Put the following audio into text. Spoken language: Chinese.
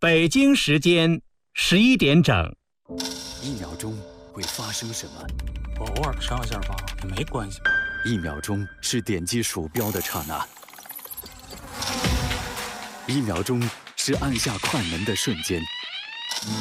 北京时间11点整。 1秒钟会发生什么？ 我偶尔上下发也没关系。 1秒钟是点击鼠标的刹那，1秒钟是按下快门的瞬间。